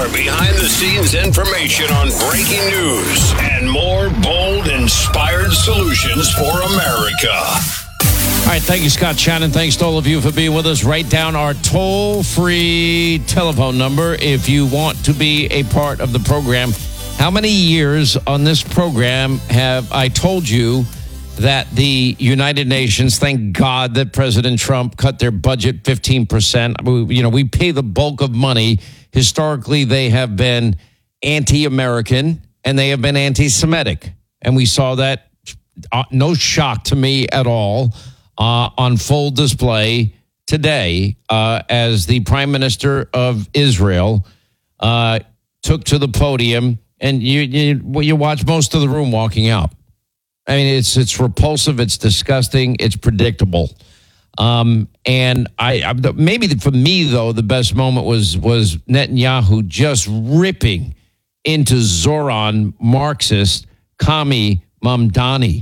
more behind-the-scenes information on breaking news and more bold, inspired solutions for America. All right, thank you, Scott Shannon. Thanks to all of you for being with us. Write down our toll-free telephone number if you want to be a part of the program. How many years on this program have I told you that the United Nations, thank God that President Trump cut their budget 15%. We pay the bulk of money. Historically, they have been anti-American and they have been anti-Semitic. And we saw that, no shock to me at all, on full display today as the Prime Minister of Israel took to the podium and you watch most of the room walking out. I mean, it's repulsive, it's disgusting, it's predictable. And I maybe for me, though, the best moment was Netanyahu just ripping into Zoran Marxist, Kami Mamdani.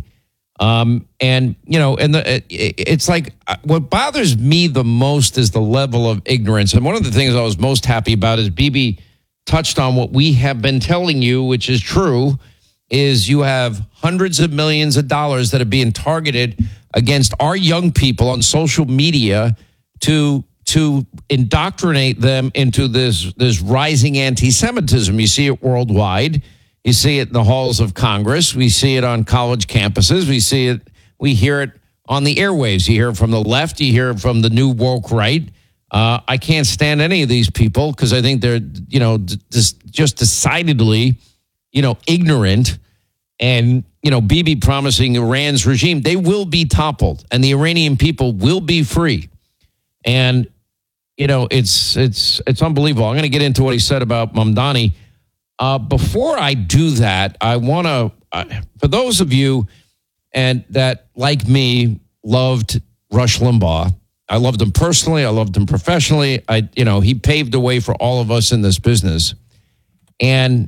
It's like what bothers me the most is the level of ignorance. And one of the things I was most happy about is Bibi touched on what we have been telling you, which is true, is you have hundreds of millions of dollars that are being targeted against our young people on social media to indoctrinate them into this rising anti-Semitism. You see it worldwide. You see it in the halls of Congress. We see it on college campuses. We hear it on the airwaves. You hear it from the left. You hear it from the new woke right. I can't stand any of these people because I think they're, just decidedly, ignorant. And, Bibi promising Iran's regime, they will be toppled and the Iranian people will be free. And, it's unbelievable. I'm going to get into what he said about Mamdani. Before I do that, I want to, for those of you that, like me, loved Rush Limbaugh, I loved him personally. I loved him professionally. He paved the way for all of us in this business. And,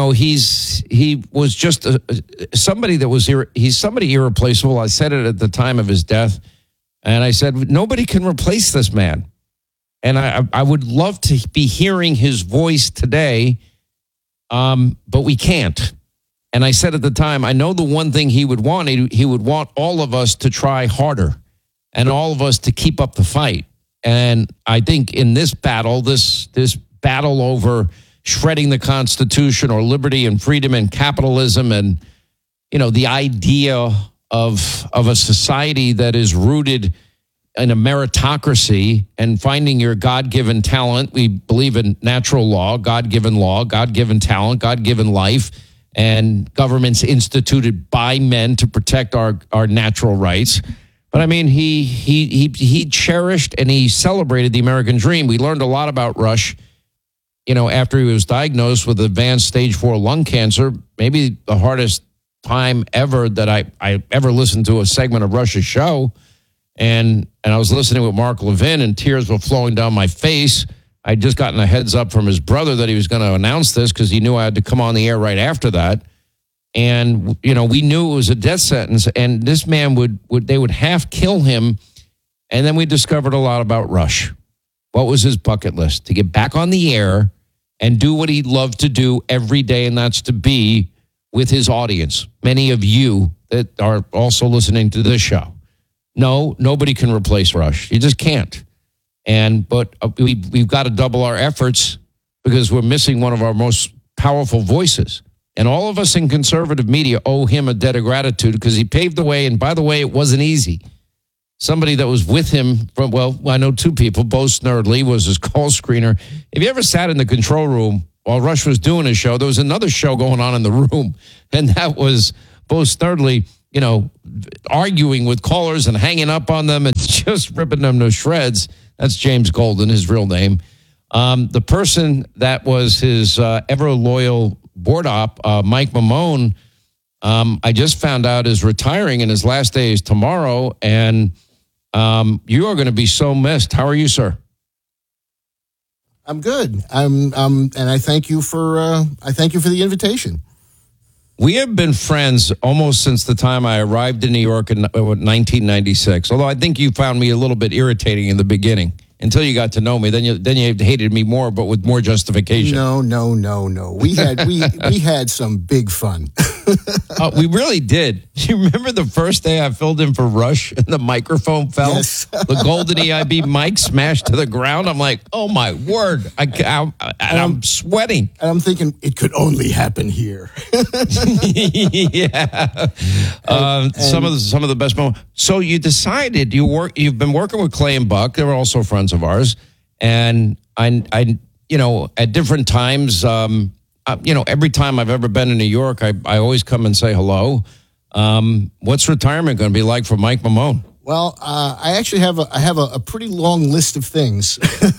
he was just somebody that was here. He's somebody irreplaceable. I said it at the time of his death. And I said, nobody can replace this man. And I would love to be hearing his voice today, but we can't. And I said at the time, I know the one thing he would want, he would want all of us to try harder and all of us to keep up the fight. And I think in this battle, this battle over shredding the Constitution or liberty and freedom and capitalism and, the idea of a society that is rooted in a meritocracy and finding your God-given talent. We believe in natural law, God-given talent, God-given life, and governments instituted by men to protect our natural rights. But I mean, he cherished and he celebrated the American dream. We learned a lot about Rush, after he was diagnosed with advanced stage 4 lung cancer. Maybe the hardest time ever that I ever listened to a segment of Rush's show. And I was listening with Mark Levin and tears were flowing down my face. I'd just gotten a heads up from his brother that he was going to announce this because he knew I had to come on the air right after that. And, we knew it was a death sentence and this man they would half kill him. And then we discovered a lot about Rush. What was his bucket list? To get back on the air and do what he loved to do every day. And that's to be with his audience. Many of you that are also listening to this show. No, nobody can replace Rush. You just can't. But we've got to double our efforts because we're missing one of our most powerful voices. And all of us in conservative media owe him a debt of gratitude because he paved the way. And by the way, it wasn't easy. Somebody that was with him I know two people. Bo Snerdley was his call screener. If you ever sat in the control room while Rush was doing his show, there was another show going on in the room. And that was Bo Snerdley, arguing with callers and hanging up on them and just ripping them to shreds. That's James Golden, his real name. The person that was his ever loyal board op, Mike Mamone, I just found out is retiring and his last day is tomorrow. And you are going to be so missed. How are you, sir? I'm good. And I thank you for the invitation. We have been friends almost since the time I arrived in New York in 1996, although I think you found me a little bit irritating in the beginning. until you got to know me. Then you hated me more, but with more justification. No. We had some big fun. We really did. You remember the first day I filled in for Rush and the microphone fell? Yes. The golden EIB mic smashed to the ground. I'm like, oh my word. I'm sweating. And I'm thinking, it could only happen here. Yeah. Some of the best moments. So you decided you've been working with Clay and Buck. They were also friends of ours. And I at different times, every time I've ever been in New York, I always come and say hello. What's retirement going to be like for Mike Mamone? Well, I actually have a pretty long list of things.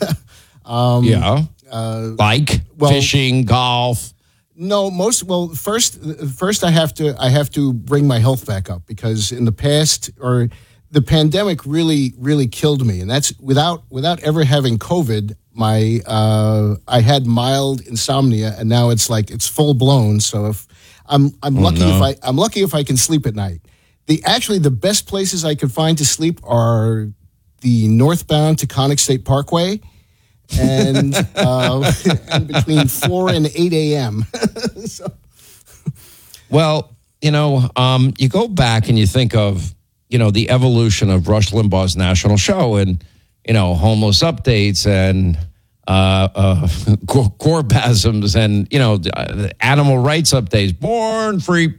Fishing, golf. No, first I have to bring my health back up, because in the past, or the pandemic really killed me, and that's without ever having COVID. I had mild insomnia, and now it's full blown. So if I'm lucky if I can sleep at night. The best places I could find to sleep are the northbound Taconic State Parkway, and between 4 and 8 a.m. So. Well, you go back and you think of, the evolution of Rush Limbaugh's national show, and, homeless updates and Corbasms and, animal rights updates, born free,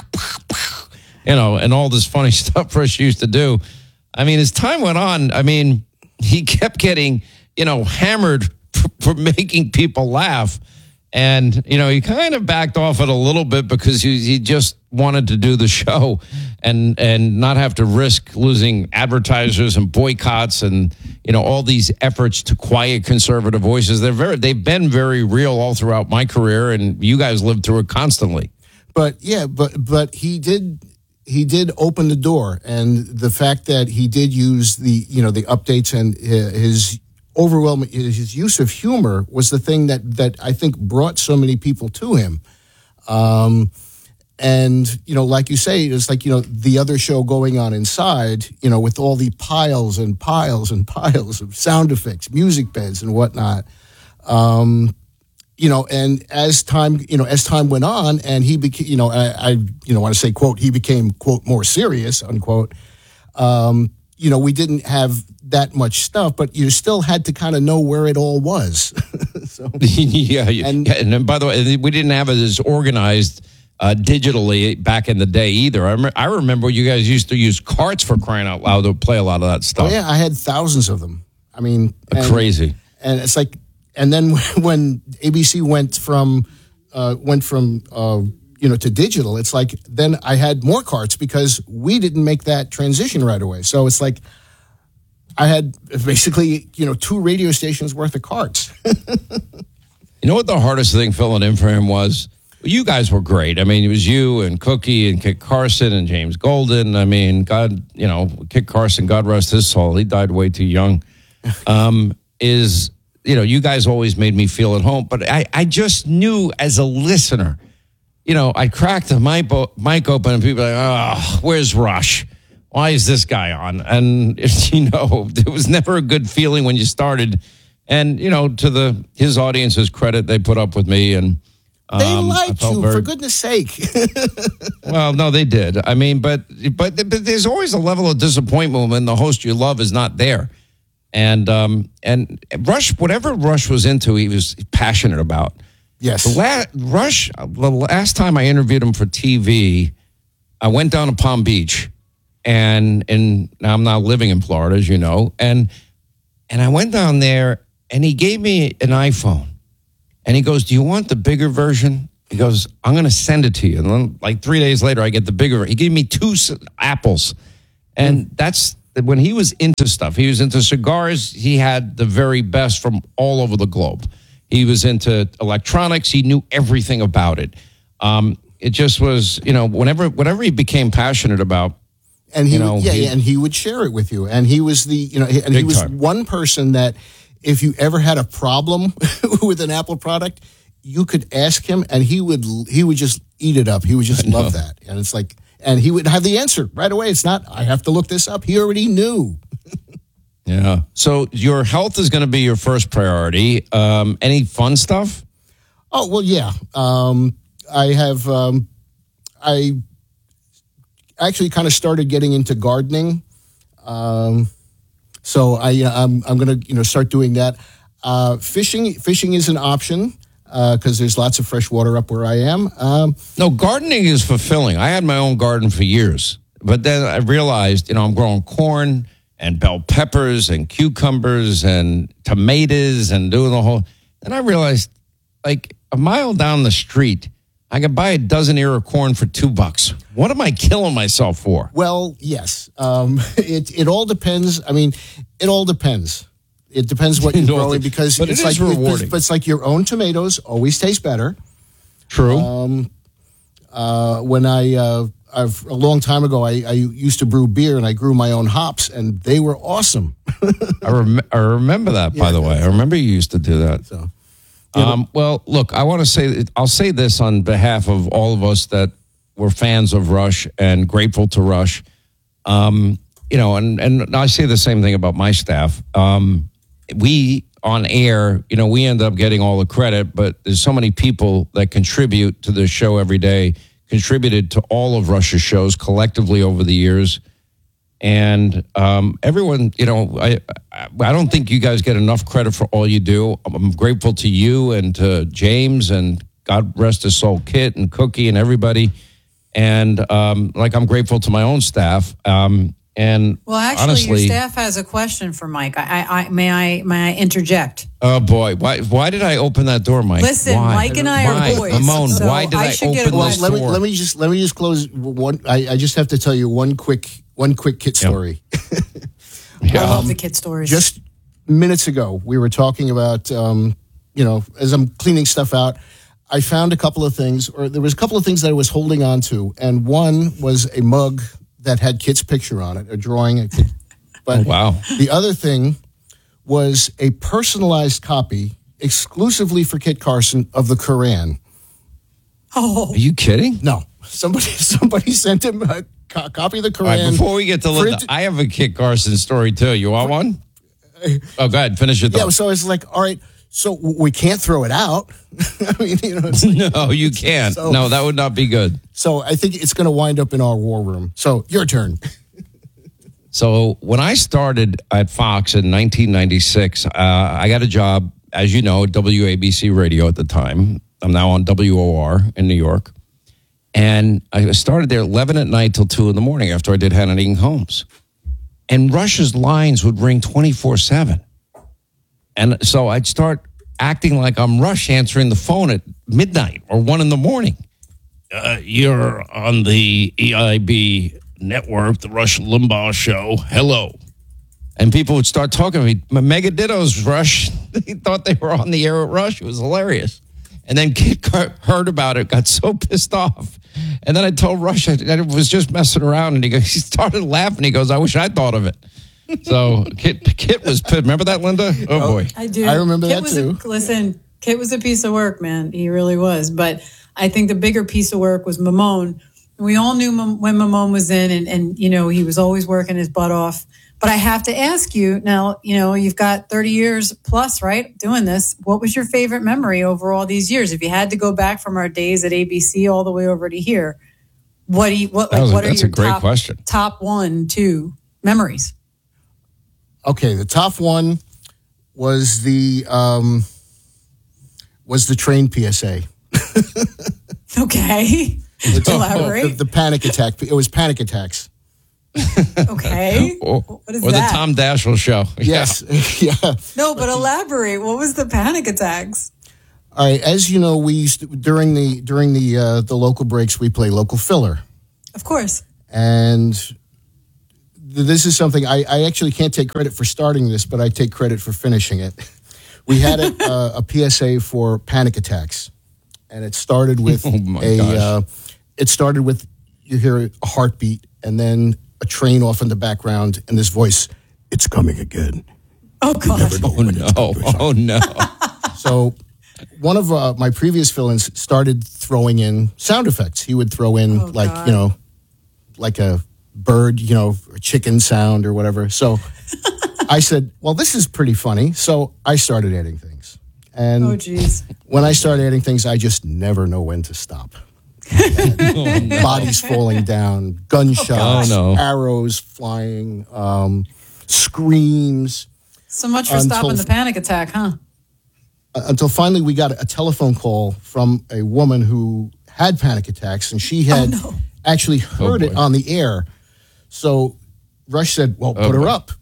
and all this funny stuff Rush used to do. I mean, as time went on, he kept getting, hammered for making people laugh. And, he kind of backed off it a little bit because he just wanted to do the show and not have to risk losing advertisers and boycotts and, all these efforts to quiet conservative voices. They've been very real all throughout my career, and you guys lived through it constantly. But he did open the door, and the fact that he did use the updates and his use of humor was the thing that I think brought so many people to him. And, like you say, it's like, the other show going on inside, with all the piles and piles and piles of sound effects, music beds and whatnot. And as time went on, and he became, I want to say, quote, he became, quote, more serious, unquote. We didn't have that much stuff, but you still had to kind of know where it all was. So, and by the way, we didn't have it as organized digitally back in the day either. I remember you guys used to use carts, for crying out loud, to play a lot of that stuff. Oh yeah, I had thousands of them. Crazy. And it's like, and then when ABC went from to digital, it's like, then I had more carts because we didn't make that transition right away. So it's like I had basically, 2 radio stations worth of carts. You know what the hardest thing filling in for him was? You guys were great. It was you and Cookie and Kit Carson and James Golden. Kit Carson, God rest his soul, he died way too young. You guys always made me feel at home. But I just knew as a listener, I cracked the mic open and people were like, oh, where's Rush? Why is this guy on? And, it was never a good feeling when you started. And, to his audience's credit, they put up with me. And they liked you, for goodness sake. Well, no, they did. But there's always a level of disappointment when the host you love is not there. And Rush, whatever Rush was into, he was passionate about. Yes. Rush, the last time I interviewed him for TV, I went down to Palm Beach, and now I'm now living in Florida, as you know, and I went down there, and he gave me an iPhone, and he goes, do you want the bigger version? He goes, I'm going to send it to you. And then, like 3 days later, I get the bigger. He gave me 2 apples, and that's when he was into stuff. He was into cigars. He had the very best from all over the globe. He was into electronics. He knew everything about it. It just was, whatever he became passionate about. And and he would share it with you. And he was one person that if you ever had a problem with an Apple product, you could ask him and he would just eat it up. He would just love that. And it's like, and he would have the answer right away. It's not, I have to look this up. He already knew. Yeah. So your health is going to be your first priority. Any fun stuff? Oh, well, yeah. I have, I actually kind of started getting into gardening. So I'm going to, start doing that. Fishing is an option because there's lots of fresh water up where I am. No, gardening is fulfilling. I had my own garden for years, but then I realized, I'm growing corn and bell peppers and cucumbers and tomatoes and doing the whole. And I realized, like a mile down the street, I could buy a dozen ear of corn for $2. What am I killing myself for? Well, yes. It all depends. I mean, it all depends. It depends what you're growing because but it's it is like rewarding. But it's like your own tomatoes always taste better. True. When a long time ago, I used to brew beer and I grew my own hops and they were awesome. I remember that, by the way. I remember you used to do that. So, well, look, I want to say, I'll say this on behalf of all of us that were fans of Rush and grateful to Rush. And I say the same thing about my staff. We on air, we end up getting all the credit, but there's so many people that contribute to the show every day, contributed to all of Rush's shows collectively over the years. And everyone, I don't think you guys get enough credit for all you do. I'm grateful to you and to James and God rest his soul, Kit and Cookie and everybody. And I'm grateful to my own staff. And well, actually, honestly, your staff has a question for Mike. May I interject? Oh boy, why did I open that door, Mike? Listen, why? Mike and I are boys. Ramon, so why did I open this door? Let me just close one. I just have to tell you one quick Kit story. I love the Kit stories. Just minutes ago, we were talking about as I'm cleaning stuff out, I found a couple of things, or there was a couple of things that I was holding on to, and one was a mug that had Kit's picture on it, a drawing. But wow. The other thing was a personalized copy exclusively for Kit Carson of the Quran. Oh, are you kidding? No, somebody sent him a copy of the Quran. All right, before we get to Linda, I have a Kit Carson story too. You want one? Oh, go ahead, finish it. Yeah, so it's like, all right, so we can't throw it out. I mean, it's like, no, you can't. So, no, that would not be good. So I think it's going to wind up in our war room. So your turn. So when I started at Fox in 1996, I got a job, as you know, at WABC Radio at the time. I'm now on WOR in New York. And I started there 11 at night till 2 in the morning after I did Hannity and Holmes. And Rush's lines would ring 24/7. And so I'd start acting like I'm Rush answering the phone at midnight or 1 in the morning. You're on the EIB network, the Rush Limbaugh show. Hello. And people would start talking to me. Mega Dittos, Rush. They thought they were on the air at Rush. It was hilarious. And then Kit heard about it, got so pissed off. And then I told Rush I was just messing around. And he started laughing. He goes, I wish I thought of it. So Kit was pissed. Remember that, Linda? Oh, boy. I do. I remember Kit that too. Listen, Kit was a piece of work, man. He really was. But I think the bigger piece of work was Mamone. We all knew when Mamone was in, and he was always working his butt off. But I have to ask you now, you've got 30 years plus, right, doing this. What was your favorite memory over all these years? If you had to go back from our days at ABC all the way over to here, what are your great question. Top 1, 2 memories? Okay, the top one was the train PSA. Okay. Elaborate. The panic attack. It was panic attacks. Okay. What is or that? The Tom Daschle show. Yes. Yeah. No, but elaborate. What was the panic attacks? All right. As you know, we used to, during the local breaks, we play local filler. Of course. And this is something I actually can't take credit for starting this, but I take credit for finishing it. We had a PSA for panic attacks, and it started with it started with you hear a heartbeat, and then a train off in the background, and this voice, "It's coming again." Oh God! Oh no! So one of my previous fill-ins started throwing in sound effects. He would throw in like a bird, a chicken sound or whatever. So I said, well, this is pretty funny. So I started adding things. And Oh, geez. when I start adding things, I just never know when to stop. Bodies falling down, gunshots, arrows flying, screams. So much for stopping the panic attack, huh? Until finally we got a telephone call from a woman who had panic attacks, and she had actually heard it on the air. So Rush said, well, put her up.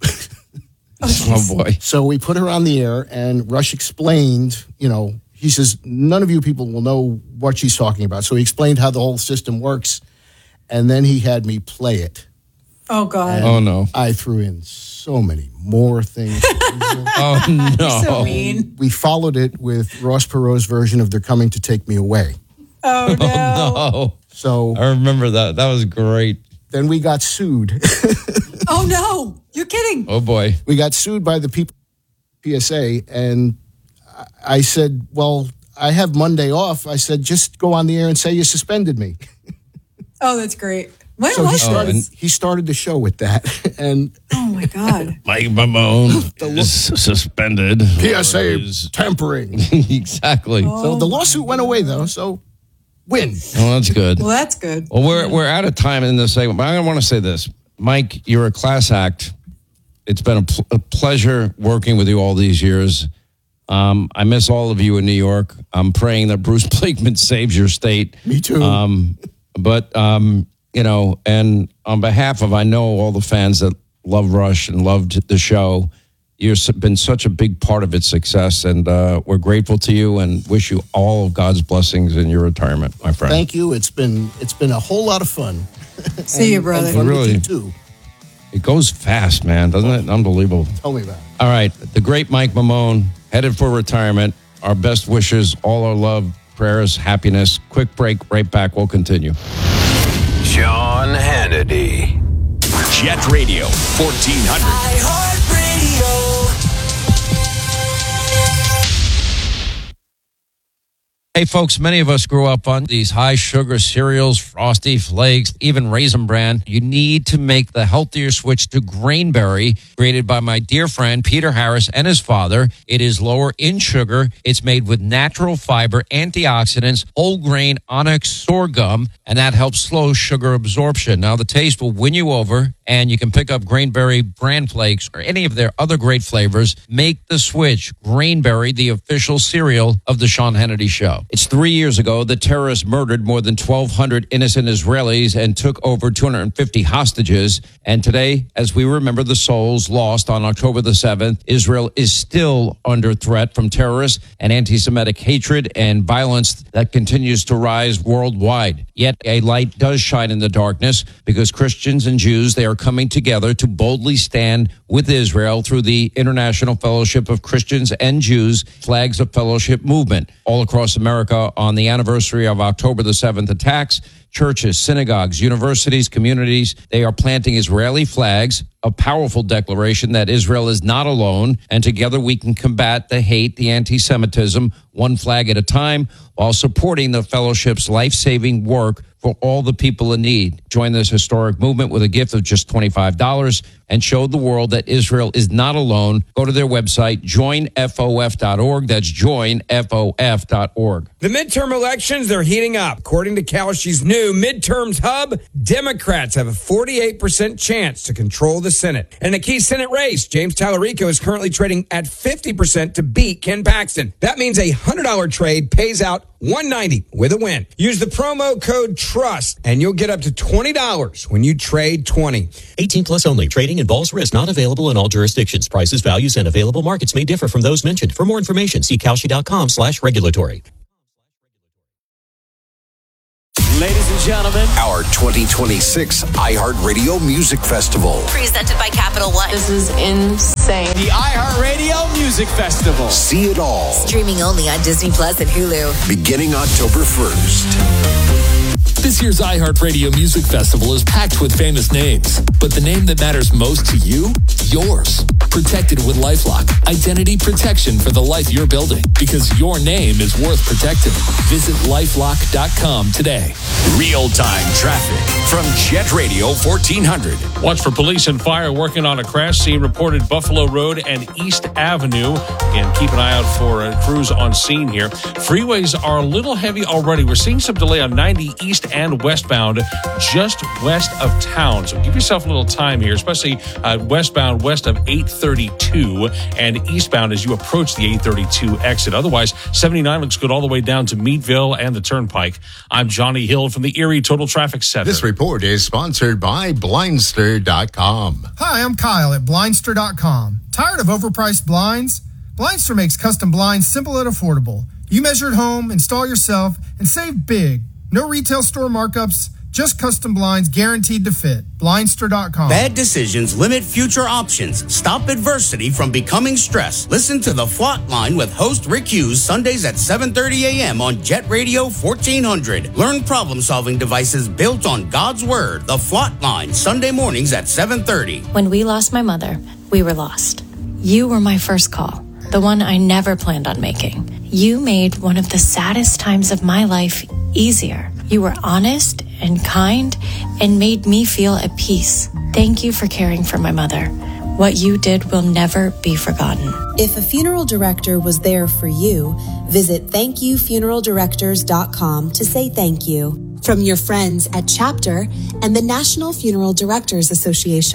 Oh, boy. So we put her on the air, and Rush explained, he says, none of you people will know what she's talking about. So he explained how the whole system works, and then he had me play it. Oh, God. And no. I threw in so many more things. Oh, no. You're so mean. We followed it with Ross Perot's version of They're Coming to Take Me Away. Oh, no. Oh, So I remember that. That was great. then we got sued. Oh, no. You're kidding. Oh, boy. We got sued by the people at PSA, and I said, well, I have Monday off. I said, just go on the air and say you suspended me. Oh, that's great. When So was he started the show with that. And Oh, my God. Mike Mamone is suspended. PSA tampering. Exactly. So the lawsuit went away, though. So win. Well, that's good. Well, that's good. Well, we're out of time in this segment, but I want to say this. Mike, you're a class act. It's been a pleasure working with you all these years. I miss all of you in New York. I'm praying that Bruce Blakeman saves your state. Me too. But and on behalf of, I know all the fans that love Rush and loved the show, you've been such a big part of its success, and we're grateful to you and wish you all of God's blessings in your retirement, my friend. Thank you. It's been a whole lot of fun. See you, brother. And fun Really? with you too. It goes fast, man, doesn't it? Unbelievable. Tell me about it. All right, the great Mike Mamone, headed for retirement. Our best wishes, all our love, prayers, happiness. Quick break, right back. We'll continue. Sean Hannity. Jet Radio 1400. Hey, folks, many of us grew up on these high sugar cereals, Frosty Flakes, even Raisin Bran. You need to make the healthier switch to Grainberry, created by my dear friend Peter Harris and his father. It is lower in sugar. It's made with natural fiber, antioxidants, whole grain onyx sorghum, and that helps slow sugar absorption. Now, the taste will win you over, and you can pick up Grainberry Bran Flakes or any of their other great flavors. Make the switch. Grainberry, the official cereal of the Sean Hannity Show. It's 3 years ago the terrorists murdered more than 1,200 innocent Israelis and took over 250 hostages. And today, as we remember the souls lost on October the 7th, Israel is still under threat from terrorists and anti-Semitic hatred and violence that continues to rise worldwide. Yet a light does shine in the darkness, because Christians and Jews, they are coming together to boldly stand with Israel through the International Fellowship of Christians and Jews Flags of Fellowship movement. All across America, on the anniversary of October the 7th attacks, churches, synagogues, universities, communities, they are planting Israeli flags, a powerful declaration that Israel is not alone, and together we can combat the hate, the anti-Semitism, one flag at a time, while supporting the fellowship's life-saving work for all the people in need. Join this historic movement with a gift of just $25 and show the world that Israel is not alone. Go to their website, joinfof.org. That's joinfof.org. The midterm elections, they're heating up. According to Kalshi's new Midterms Hub, Democrats have a 48% chance to control the Senate. And in a key Senate race, James Tallarico is currently trading at 50% to beat Ken Paxton. That means a $100 trade pays out $190 with a win. Use the promo code TRUST and you'll get up to $20 when you trade 20. 18 plus only. Trading involves risk. Not available in all jurisdictions. Prices, values, and available markets may differ from those mentioned. For more information, see Kalshi.com/regulatory. Ladies and gentlemen, Our 2026 iHeartRadio Music Festival. Presented by Capital One. This is insane. the iHeartRadio Music Festival. See it all. Streaming only on Disney Plus and Hulu. Beginning October 1st. This year's iHeartRadio Music Festival is packed with famous names, but the name that matters most to you? Yours. Protected with LifeLock. Identity protection for the life you're building, because your name is worth protecting. Visit LifeLock.com today. Real-time traffic from Jet Radio 1400. Watch for police and fire working on a crash scene reported Buffalo Road and East Avenue. Again, keep an eye out for crews on scene here. Freeways are a little heavy already. We're seeing some delay on 90 east and westbound just west of town. So give yourself a little time here, especially westbound west of 832 and eastbound as you approach the 832 exit. Otherwise, 79 looks good all the way down to Meadville and the Turnpike. I'm Johnny Hill from the Erie Total Traffic Center. This report is sponsored by Blindster.com. Hi, I'm Kyle at Blindster.com. Tired of overpriced blinds? Blindster makes custom blinds simple and affordable. You measure at home, install yourself, and save big. No retail store markups, just custom blinds guaranteed to fit. Blindster.com. Bad decisions limit future options. Stop adversity from becoming stress. Listen to The Flot Line with host Rick Hughes Sundays at 7:30 a.m. on Jet Radio 1400. Learn problem-solving devices built on God's Word. The Flot Line, Sunday mornings at 7:30. When we lost my mother, we were lost. You were my first call, the one I never planned on making. You made one of the saddest times of my life easier. You were honest and kind and made me feel at peace. Thank you for caring for my mother. What you did will never be forgotten. If a funeral director was there for you, visit thankyoufuneraldirectors.com to say thank you. From your friends at Chapter and the National Funeral Directors Association.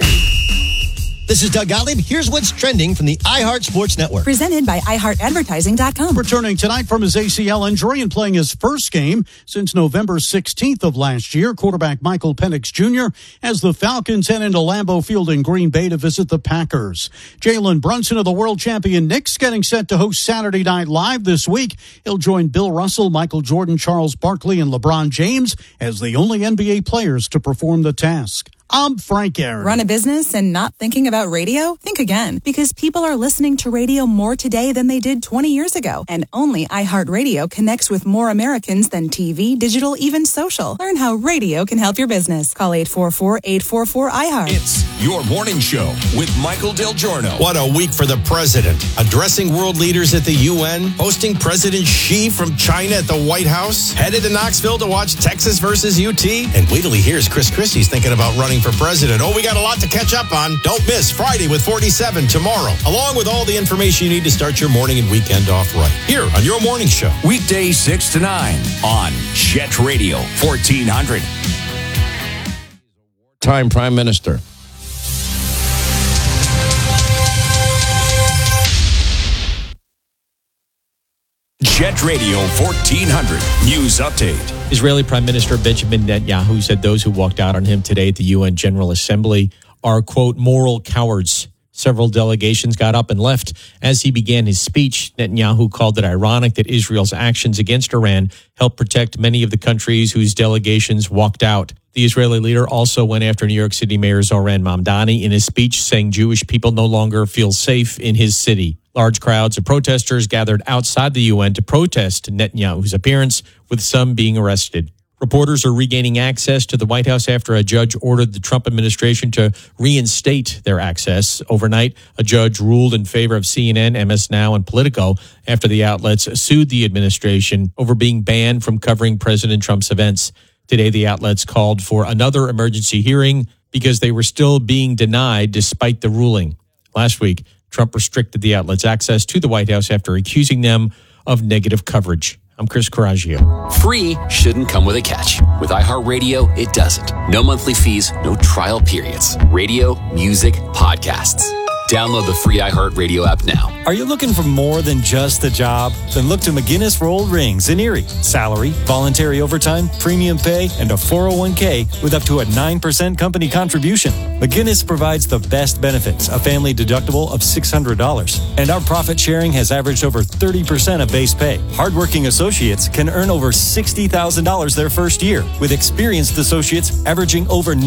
This is Doug Gottlieb. Here's what's trending from the iHeart Sports Network. Presented by iHeartAdvertising.com. Returning tonight from his ACL injury and playing his first game since November 16th of last year, quarterback Michael Penix Jr. as the Falcons head into Lambeau Field in Green Bay to visit the Packers. Jalen Brunson of the world champion Knicks getting set to host Saturday Night Live this week. He'll join Bill Russell, Michael Jordan, Charles Barkley, and LeBron James as the only NBA players to perform the task. I'm Frank Aaron. Run a business and not thinking about radio? Think again, because people are listening to radio more today than they did 20 years ago. And only iHeartRadio connects with more Americans than TV, digital, even social. Learn how radio can help your business. Call 844-844-iHeart. It's your morning show with Michael Del Giorno. What a week for the president. Addressing world leaders at the UN, hosting President Xi from China at the White House, headed to Knoxville to watch Texas versus UT. And wait till he hears Chris Christie's thinking about running for president. Oh, we got a lot to catch up on. Don't miss Friday with 47 tomorrow, along with all the information you need to start your morning and weekend off right here on your morning show. Weekdays 6 to 9 on Jet Radio 1400. Time Prime Minister. Jet Radio 1400 News Update. Israeli Prime Minister Benjamin Netanyahu said those who walked out on him today at the UN General Assembly are, quote, moral cowards. Several delegations got up and left. As he began his speech, Netanyahu called it ironic that Israel's actions against Iran helped protect many of the countries whose delegations walked out. The Israeli leader also went after New York City Mayor Zohran Mamdani in his speech, saying Jewish people no longer feel safe in his city. Large crowds of protesters gathered outside the UN to protest Netanyahu's appearance, with some being arrested. Reporters are regaining access to the White House after a judge ordered the Trump administration to reinstate their access. Overnight, a judge ruled in favor of CNN, MS Now, and Politico after the outlets sued the administration over being banned from covering President Trump's events. Today, the outlets called for another emergency hearing because they were still being denied despite the ruling. Last week, Trump restricted the outlets' access to the White House after accusing them of negative coverage. I'm Chris Coraggio. Free shouldn't come with a catch. With iHeartRadio, it doesn't. No monthly fees, no trial periods. Radio, music, podcasts. Download the free iHeartRadio app now. Are you looking for more than just a job? Then look to McGinnis Rolled Rings in Erie. Salary, voluntary overtime, premium pay, and a 401k with up to a 9% company contribution. McGinnis provides the best benefits, a family deductible of $600. And our profit sharing has averaged over 30% of base pay. Hardworking associates can earn over $60,000 their first year, with experienced associates averaging over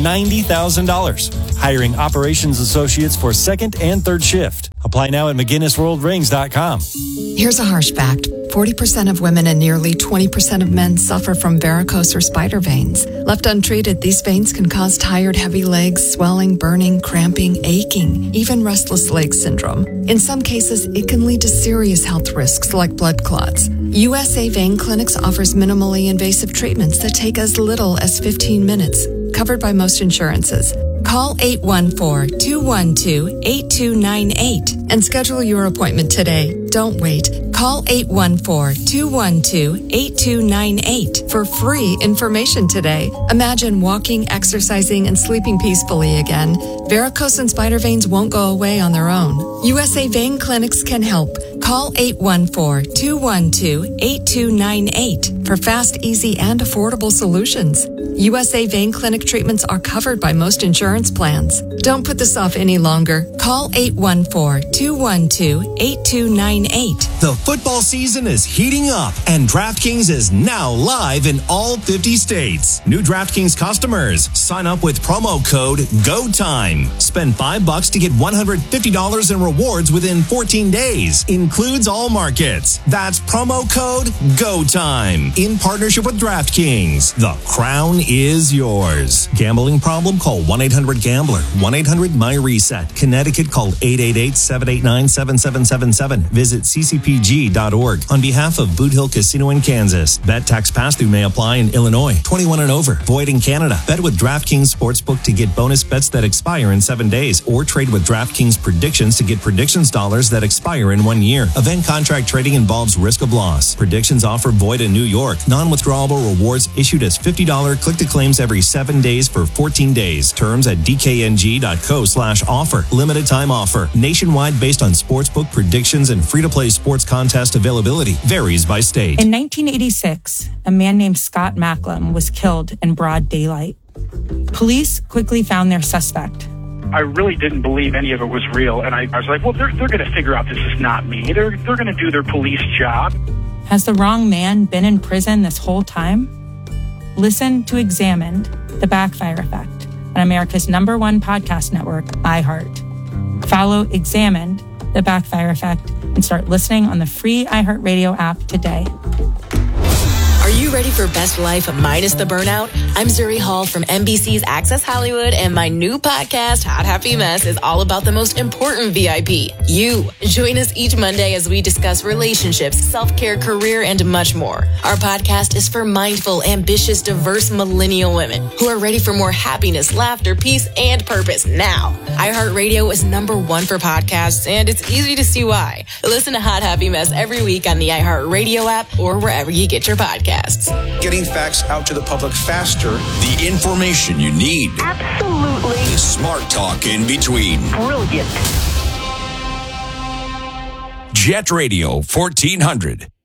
$90,000. Hiring operations associates for second and third shift. Apply now at McGinnisWorldRings.com. Here's a harsh fact. 40% of women and nearly 20% of men suffer from varicose or spider veins. Left untreated, these veins can cause tired, heavy legs, swelling, burning, cramping, aching, even restless leg syndrome. In some cases, it can lead to serious health risks like blood clots. USA Vein Clinics offers minimally invasive treatments that take as little as 15 minutes, covered by most insurances. Call 814-212-8298 and schedule your appointment today. Don't wait. Call 814-212-8298 for free information today. Imagine walking, exercising, and sleeping peacefully again. Varicose and spider veins won't go away on their own. USA Vein Clinics can help. Call 814-212-8298 for fast, easy, and affordable solutions. USA Vein Clinic treatments are covered by most insurance plans. Don't put this off any longer. Call 814-212-8298. The football season is heating up, and DraftKings is now live in all 50 states. New DraftKings customers, sign up with promo code GOTIME. Spend $5 to get $150 in rewards within 14 days. Includes all markets. That's promo code GOTIME. In partnership with DraftKings. The crown is yours. Gambling problem? Call 1-800-GAMBLER. 1-800-MY-RESET. Connecticut, call 888-789-7777. Visit ccpg.org. On behalf of Boot Hill Casino in Kansas. Bet tax pass-through may apply in Illinois. 21 and over. Void in Canada. Bet with DraftKings Sportsbook to get bonus bets that expire in 7 days. Or trade with DraftKings Predictions to get predictions dollars that expire in 1 year. Event contract trading involves risk of loss. Predictions offer void in New York. Non-withdrawable rewards issued as $50 click-to-claims every 7 days for 14 days. Terms at dkng.co/offer. Limited time offer. Nationwide based on sportsbook predictions and free-to-play sports contest availability. Varies by state. In 1986, a man named Scott Macklem was killed in broad daylight. Police quickly found their suspect. I really didn't believe any of it was real, and I was like, well, they're going to figure out this is not me. They're going to do their police job. Has the wrong man been in prison this whole time? Listen to Examined, The Backfire Effect, on America's #1 podcast network, iHeart. Follow Examined, The Backfire Effect, and start listening on the free iHeartRadio app today. Are you ready for best life minus the burnout? I'm Zuri Hall from NBC's Access Hollywood, and my new podcast, Hot Happy Mess, is all about the most important VIP, you. Join us each Monday as we discuss relationships, self-care, career, and much more. Our podcast is for mindful, ambitious, diverse millennial women who are ready for more happiness, laughter, peace, and purpose now. iHeartRadio is #1 for podcasts, and it's easy to see why. Listen to Hot Happy Mess every week on the iHeartRadio app or wherever you get your podcasts. Getting facts out to the public faster. The information you need. Absolutely. The smart talk in between. Brilliant. Jet Radio 1400.